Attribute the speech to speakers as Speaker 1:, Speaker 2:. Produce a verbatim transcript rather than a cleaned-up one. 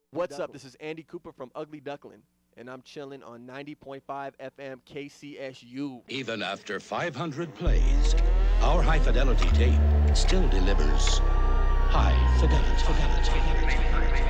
Speaker 1: What's up? This is Andy Cooper from Ugly Duckling, and I'm chilling on ninety point five F M K C S U.
Speaker 2: Even after five hundred plays, our high-fidelity tape still delivers high fidelity. fidelity.